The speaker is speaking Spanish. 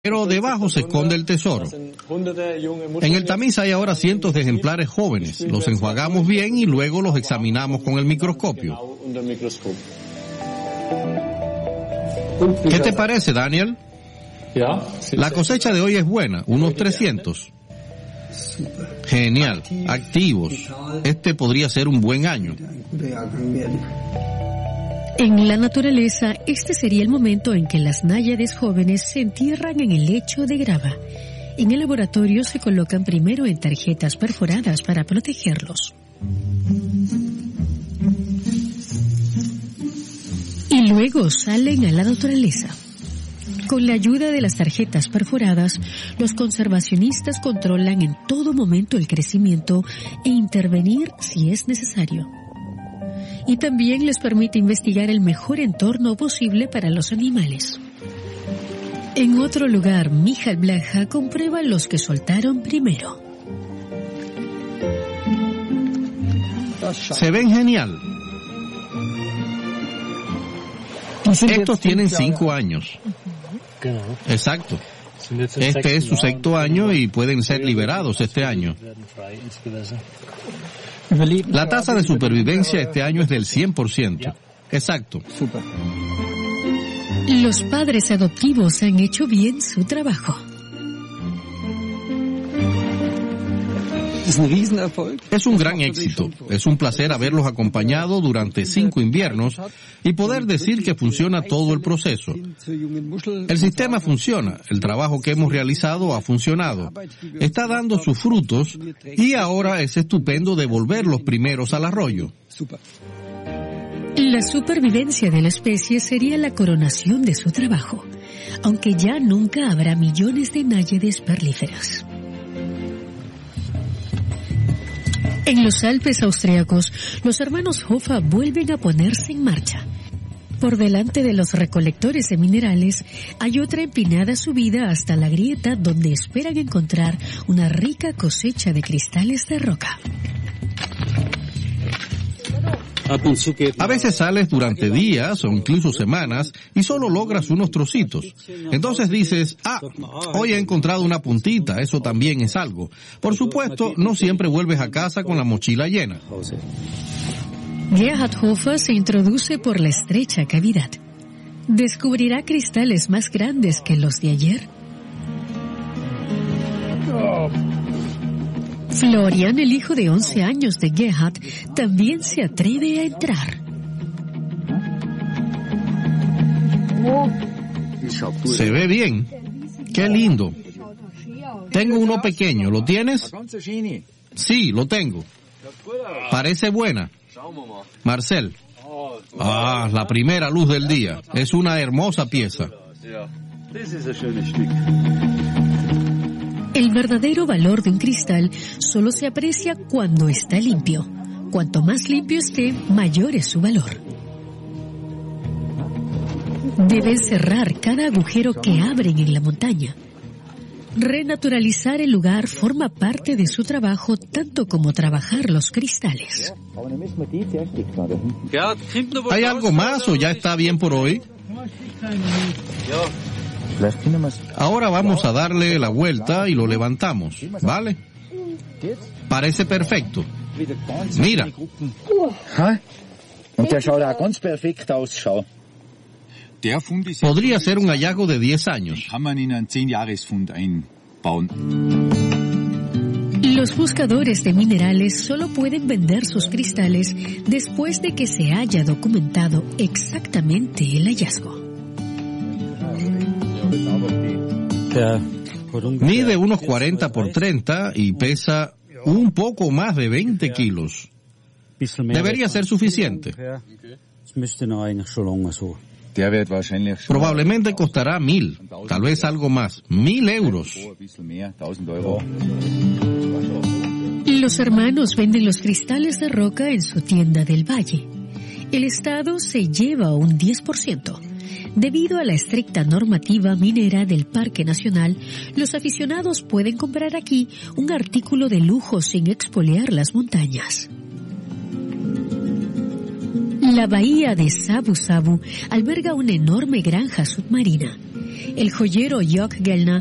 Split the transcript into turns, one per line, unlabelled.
pero debajo se esconde el tesoro. En el tamiz hay ahora cientos de ejemplares jóvenes. Los enjuagamos bien y luego los examinamos con el microscopio. ¿Qué te parece, Daniel? La cosecha de hoy es buena, unos 300. Genial, activos. Este podría ser un buen año.
En la naturaleza, este sería el momento en que las náyades jóvenes se entierran en el lecho de grava. En el laboratorio se colocan primero en tarjetas perforadas para protegerlos. Y luego salen a la naturaleza. Con la ayuda de las tarjetas perforadas, los conservacionistas controlan en todo momento el crecimiento e intervenir si es necesario. Y también les permite investigar el mejor entorno posible para los animales. En otro lugar, Michal Blaha comprueba los que soltaron primero.
Se ven genial. Estos tienen 5 años. Exacto. Este es su 6º año y pueden ser liberados este año. La tasa de supervivencia este año es del 100%. Exacto.
Los padres adoptivos han hecho bien su trabajo.
Es un gran éxito. Es un placer haberlos acompañado durante 5 inviernos y poder decir que funciona todo el proceso. El sistema funciona. El trabajo que hemos realizado ha funcionado. Está dando sus frutos y ahora es estupendo devolver los primeros al arroyo.
La supervivencia de la especie sería la coronación de su trabajo, aunque ya nunca habrá millones de náyades perlíferas. En los Alpes austriacos, los hermanos Hofer vuelven a ponerse en marcha. Por delante de los recolectores de minerales, hay otra empinada subida hasta la grieta donde esperan encontrar una rica cosecha de cristales de roca.
A veces sales durante días o incluso semanas y solo logras unos trocitos. Entonces dices, hoy he encontrado una puntita, eso también es algo. Por supuesto, no siempre vuelves a casa con la mochila llena.
Gerhard Hofer se introduce por la estrecha cavidad. ¿Descubrirá cristales más grandes que los de ayer? Florian, el hijo de 11 años de Gerhard, también se atreve a entrar.
Se ve bien. ¡Qué lindo! Tengo uno pequeño, ¿lo tienes? Sí, lo tengo. Parece buena. Marcel. La primera luz del día. Es una hermosa pieza.
El verdadero valor de un cristal solo se aprecia cuando está limpio. Cuanto más limpio esté, mayor es su valor. Deben cerrar cada agujero que abren en la montaña. Renaturalizar el lugar forma parte de su trabajo tanto como trabajar los cristales.
¿Hay algo más o ya está bien por hoy? Ahora vamos a darle la vuelta y lo levantamos, ¿vale? Parece perfecto. Mira. Podría ser un hallazgo de 10 años.
Los buscadores de minerales solo pueden vender sus cristales después de que se haya documentado exactamente el hallazgo.
Mide unos 40 por 30 y pesa un poco más de 20 kilos. Debería ser suficiente. Probablemente costará 1.000, tal vez algo más, 1.000 euros.
Los hermanos venden los cristales de roca en su tienda del Valle. El Estado se lleva un 10%. Debido a la estricta normativa minera del Parque Nacional, los aficionados pueden comprar aquí un artículo de lujo sin expoliar las montañas. La bahía de Sabu Sabu alberga una enorme granja submarina. El joyero Jock Gelna